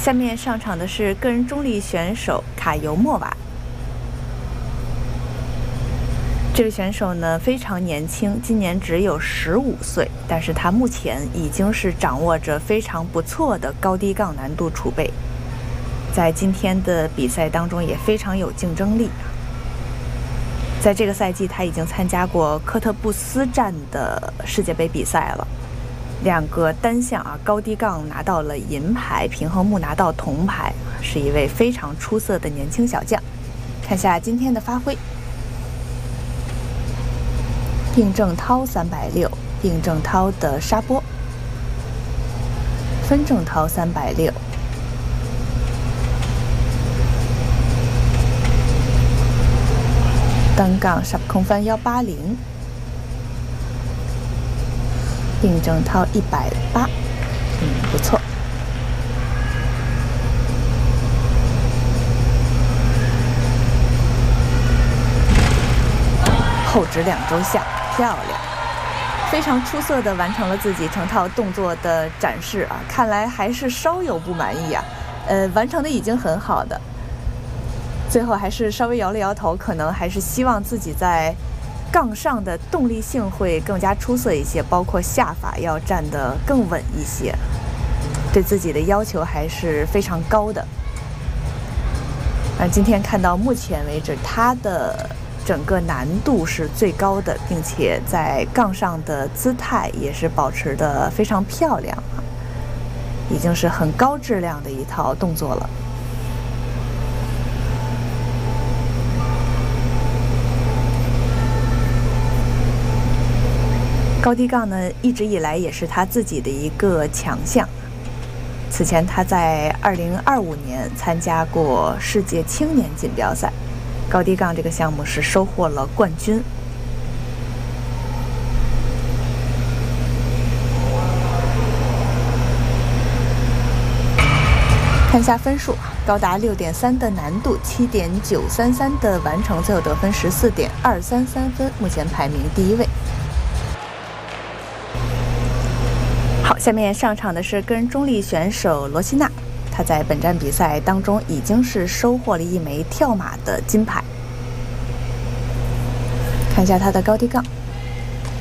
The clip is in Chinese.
下面上场的是个人中立选手卡尤莫娃。这位选手呢非常年轻，今年只有15岁，但是他目前已经是掌握着非常不错的高低杠难度储备，在今天的比赛当中也非常有竞争力。在这个赛季，他已经参加过科特布斯站的世界杯比赛了，2个单项高低杠拿到了银牌，平衡木拿到铜牌，是一位非常出色的年轻小将。看下今天的发挥。并正涛360，并正涛的沙波，分正涛360，单杠10空翻180，并正涛180，不错。后直2周下，漂亮，非常出色地完成了自己成套动作的展示啊！看来还是稍有不满意啊，完成的已经很好的，最后还是稍微摇了摇头，可能还是希望自己在杠上的动力性会更加出色一些，包括下法要站得更稳一些，对自己的要求还是非常高的。今天看到目前为止，他的整个难度是最高的，并且在杠上的姿态也是保持得非常漂亮，已经是很高质量的一套动作了。高低杠呢，一直以来也是他自己的一个强项。此前他在2025年参加过世界青年锦标赛，高低杠这个项目是收获了冠军。看一下分数，高达6.3的难度，7.933的完成，最后得分14.233分，目前排名第1位。好，下面上场的是个人中立选手罗西娜，她在本站比赛当中已经是收获了1枚跳马的金牌。看一下她的高低杠。